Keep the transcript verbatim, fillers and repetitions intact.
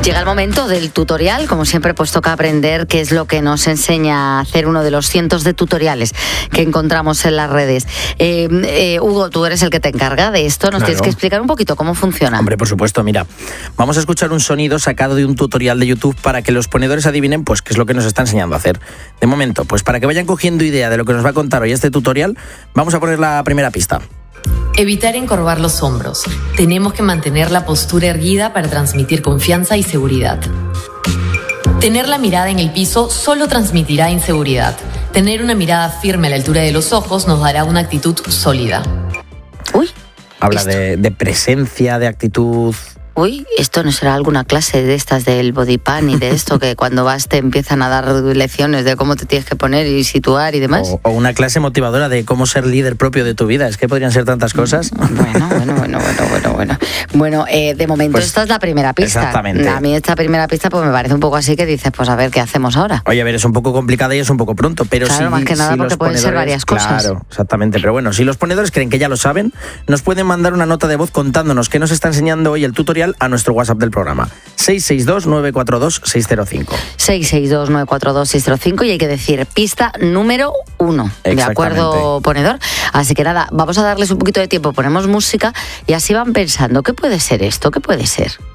Llega el momento del tutorial. Como siempre, pues toca aprender qué es lo que nos enseña a hacer uno de los cientos de tutoriales que encontramos en las redes. Eh, eh, Hugo, tú eres el que te encarga de esto. Nos Claro. tienes que explicar un poquito cómo funciona. Hombre, por supuesto, mira, vamos a escuchar un sonido sacado de un tutorial de YouTube para que los ponedores adivinen pues qué es lo que nos está enseñando a hacer. De momento, pues para que vayan cogiendo idea de lo que nos va a contar hoy este tutorial, vamos a poner la primera pista. Evitar encorvar los hombros. Tenemos que mantener la postura erguida para transmitir confianza y seguridad. Tener la mirada en el piso solo transmitirá inseguridad. Tener una mirada firme a la altura de los ojos nos dará una actitud sólida. Uy, Habla esto. de, de presencia, de actitud. Uy, esto no será alguna clase de estas del body pan y de esto que cuando vas te empiezan a dar lecciones de cómo te tienes que poner y situar y demás. O, o una clase motivadora de cómo ser líder propio de tu vida. Es que podrían ser tantas cosas. Bueno, bueno, bueno, bueno, bueno, bueno. Bueno, eh, de momento Pues, esta es la primera pista. exactamente. A mí esta primera pista pues me parece un poco así que dices, pues a ver qué hacemos ahora. Oye, a ver, es un poco complicada y es un poco pronto, pero Claro, si, más que nada si porque los pueden ser ponedores- varias cosas. Claro, exactamente. Pero bueno, si los ponedores creen que ya lo saben, nos pueden mandar una nota de voz contándonos qué nos está enseñando hoy el tutorial a nuestro WhatsApp del programa. seis seis dos, nueve cuatro dos, seis cero cinco. seis seis dos, nueve cuatro dos, seis cero cinco y hay que decir pista número uno. ¿De Exactamente. acuerdo, ponedor? Así que nada, vamos a darles un poquito de tiempo, ponemos música y así van pensando, ¿qué puede ser esto? ¿Qué puede ser?